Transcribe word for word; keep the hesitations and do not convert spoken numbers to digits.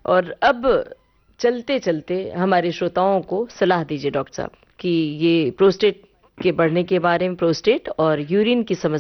और अब चलते चलते हमारे श्रोताओं को सलाह दीजिए डॉक्टर साहब कि ये प्रोस्टेट के बढ़ने के बारे में, प्रोस्टेट और यूरिन की समस्या